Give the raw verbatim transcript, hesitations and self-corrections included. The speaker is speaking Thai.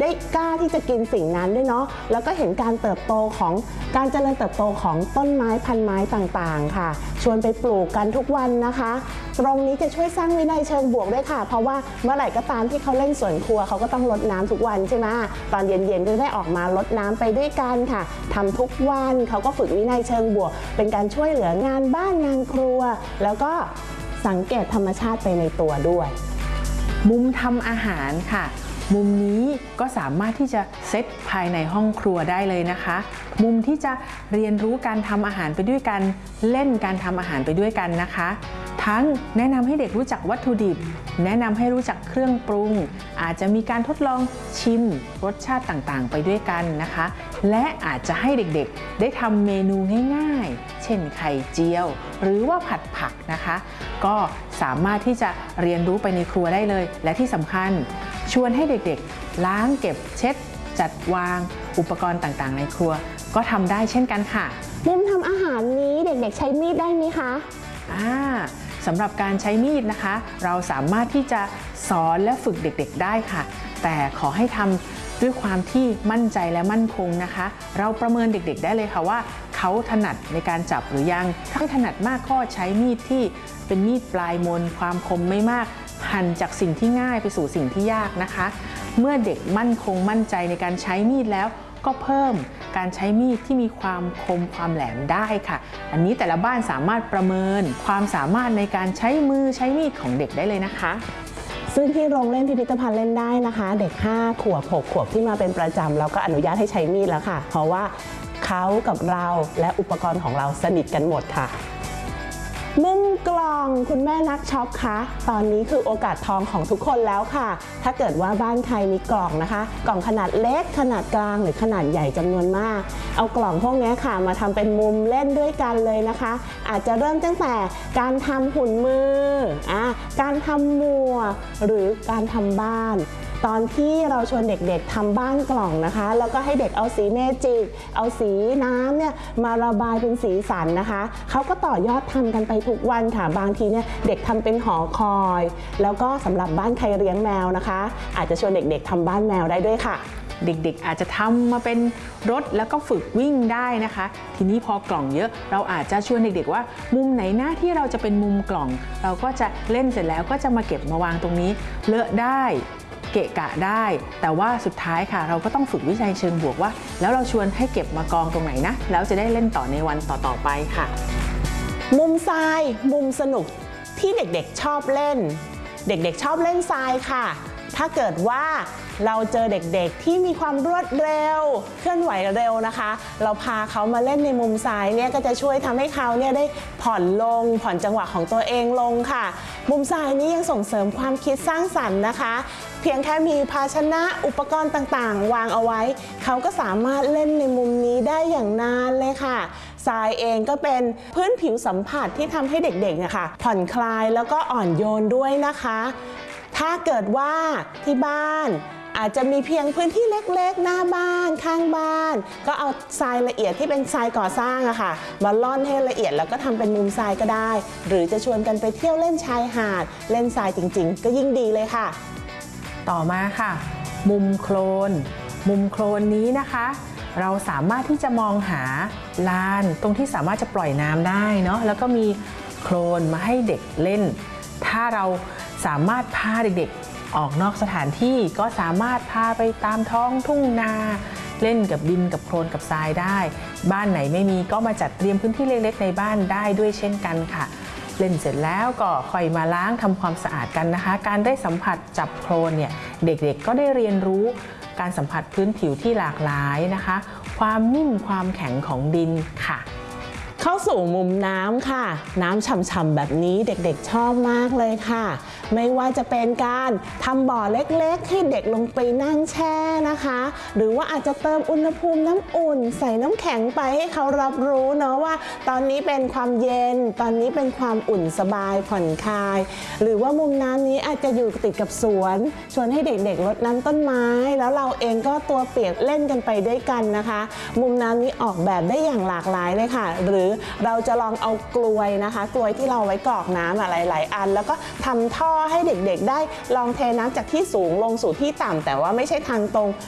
ได้กล้าที่จะกินสิ่งนั้นด้วยเนาะแล้วก็เห็นการเติบโตของการเจริญเติบโตของต้นไม้พันไม้ต่างๆค่ะชวนไปปลูกกันทุกวันนะคะตรงนี้จะช่วยสร้างวินัยเชิงบวกด้วยค่ะเพราะว่าเมื่อไหร่ก็ตามที่เขาเล่นสวนครัวเขาก็ต้องรดน้ำทุกวันใช่ไหมตอนเย็นๆก็ได้ออกมารดน้ำไปด้วยกันค่ะทำทุกวันเขาก็ฝึกวินัยเชิงบวกเป็นการช่วยเหลืองานบ้านงานครัวแล้วก็สังเกตธรรมชาติไปในตัวด้วยมุมทำอาหารค่ะมุมนี้ก็สามารถที่จะเซตภายในห้องครัวได้เลยนะคะมุมที่จะเรียนรู้การทำอาหารไปด้วยกันเล่นการทำอาหารไปด้วยกันนะคะทั้งแนะนำให้เด็กรู้จักวัตถุดิบแนะนำให้รู้จักเครื่องปรุงอาจจะมีการทดลองชิมรสชาติต่างๆไปด้วยกันนะคะและอาจจะให้เด็กๆได้ทำเมนูง่ายๆเช่นไข่เจียวหรือว่าผัดผักนะคะก็สามารถที่จะเรียนรู้ไปในครัวได้เลยและที่สำคัญชวนให้เด็กๆล้างเก็บเช็ดจัดวางอุปกรณ์ต่างๆในครัวก็ทำได้เช่นกันค่ะมุมทำอาหารนี้เด็กๆใช้มีดได้ไหมคะอ่าสำหรับการใช้มีดนะคะเราสามารถที่จะสอนและฝึกเด็กๆได้ค่ะแต่ขอให้ทำด้วยความที่มั่นใจและมั่นคงนะคะเราประเมินเด็กๆได้เลยค่ะว่าเขาถนัดในการจับหรือยังถ้าไม่ถนัดมากก็ใช้มีดที่เป็นมีดปลายมนความคมไม่มากหั่นจากสิ่งที่ง่ายไปสู่สิ่งที่ยากนะคะเมื่อเด็กมั่นคงมั่นใจในการใช้มีดแล้วก็เพิ่มการใช้มีดที่มีความคมความแหลมได้ค่ะอันนี้แต่ละบ้านสามารถประเมินความสามารถในการใช้มือใช้มีดของเด็กได้เลยนะคะซึ่งที่โรงเล่นพิพิธภัณฑ์เล่นได้นะคะเด็กห้าขวบหกขวบที่มาเป็นประจำเราก็อนุญาตให้ใช้มีดแล้วค่ะเพราะว่าเขากับเราและอุปกรณ์ของเราสนิทกันหมดค่ะมุมกล่องคุณแม่นักช็อปคะตอนนี้คือโอกาสทองของทุกคนแล้วค่ะถ้าเกิดว่าบ้านใครมีกล่องนะคะกล่องขนาดเล็กขนาดกลางหรือขนาดใหญ่จำนวนมากเอากล่องพวกนี้ค่ะมาทำเป็นมุมเล่นด้วยกันเลยนะคะอาจจะเริ่มตั้งแต่การทำหุ่นมืออ่ะการทำหมวกหรือการทำบ้านตอนที่เราชวนเด็กๆทำบ้านกล่องนะคะแล้วก็ให้เด็กเอาสีเมจิกเอาสีน้ำเนี่ยมาระบายเป็นสีสันนะคะเขาก็ต่อยอดทำกันไปทุกวันค่ะบางทีเนี่ยเด็กทำเป็นหอคอยแล้วก็สำหรับบ้านใครเลี้ยงแมวนะคะอาจจะชวนเด็กๆทำบ้านแมวได้ด้วยค่ะเด็กๆอาจจะทำมาเป็นรถแล้วก็ฝึกวิ่งได้นะคะทีนี้พอกล่องเยอะเราอาจจะชวนเด็กๆว่ามุมไหนหน้าที่เราจะเป็นมุมกล่องเราก็จะเล่นเสร็จแล้วก็จะมาเก็บมาวางตรงนี้เลอะได้เกะกะได้แต่ว่าสุดท้ายค่ะเราก็ต้องฝึกวิจัยเชิงบวกว่าแล้วเราชวนให้เก็บมากองตรงไหนนะแล้วจะได้เล่นต่อในวันต่อๆไปค่ะมุมทรายมุมสนุกที่เด็กๆชอบเล่นเด็กๆชอบเล่นทรายค่ะถ้าเกิดว่าเราเจอเด็กๆที่มีความรวดเร็วเคลื่อนไหวเร็วนะคะเราพาเขามาเล่นในมุมทรายเนี่ยก็จะช่วยทำให้เขาเนี่ยได้ผ่อนลงผ่อนจังหวะของตัวเองลงค่ะมุมทรายนี้ยังส่งเสริมความคิดสร้างสรรค์นะคะเพียงแค่มีภาชนะอุปกรณ์ต่างๆวางเอาไว้เขาก็สามารถเล่นในมุมนี้ได้อย่างนานเลยค่ะทรายเองก็เป็นพื้นผิวสัมผัสที่ทำให้เด็กๆเนี่ยค่ะผ่อนคลายแล้วก็อ่อนโยนด้วยนะคะถ้าเกิดว่าที่บ้านอาจจะมีเพียงพื้นที่เล็กๆหน้าบ้านข้างบ้านก็เอาทรายละเอียดที่เป็นทรายก่อสร้างอะค่ะมาล่อนให้ละเอียดแล้วก็ทำเป็นมุมทรายก็ได้หรือจะชวนกันไปเที่ยวเล่นชายหาดเล่นทรายจริงๆก็ยิ่งดีเลยค่ะต่อมาค่ะมุมโคลนมุมโคลนนี้นะคะเราสามารถที่จะมองหาลานตรงที่สามารถจะปล่อยน้ำได้เนาะแล้วก็มีโคลนมาให้เด็กเล่นถ้าเราสามารถพาเด็กๆออกนอกสถานที่ก็สามารถพาไปตามท้องทุ่งนาเล่นกับดินกับโคลนกับทรายได้บ้านไหนไม่มีก็มาจัดเตรียมพื้นที่เล็กๆในบ้านได้ด้วยเช่นกันค่ะเล่นเสร็จแล้วก็ค่อยมาล้างทำความสะอาดกันนะคะการได้สัมผัสจับโคลนเนี่ยเด็กๆก็ได้เรียนรู้การสัมผัสพื้นผิวที่หลากหลายนะคะความนิ่มความแข็งของดินค่ะเข้าสู่มุมน้ำค่ะน้ำฉ่ำๆแบบนี้เด็กๆชอบมากเลยค่ะไม่ว่าจะเป็นการทำบ่อเล็กๆให้เด็กลงไปนั่งแช่นะคะหรือว่าอาจจะเติมอุณหภูมิน้ำอุ่นใส่น้ำแข็งไปให้เขารับรู้เนาะว่าตอนนี้เป็นความเย็นตอนนี้เป็นความอุ่นสบายผ่อนคลายหรือว่ามุมน้ำนี้อาจจะอยู่ติดกับสวนชวนให้เด็กๆรดน้ำต้นไม้แล้วเราเองก็ตัวเปียกเล่นกันไปด้วยกันนะคะมุมน้ำนี้ออกแบบได้อย่างหลากหลายเลยค่ะหรือเราจะลองเอากลวยนะคะกลวยที่เราไว้กรอกน้ำหลายๆอันแล้วก็ทำท่อให้เด็กๆได้ลองเทน้ำจากที่สูงลงสู่ที่ต่ำแต่ว่าไม่ใช่ทางตรง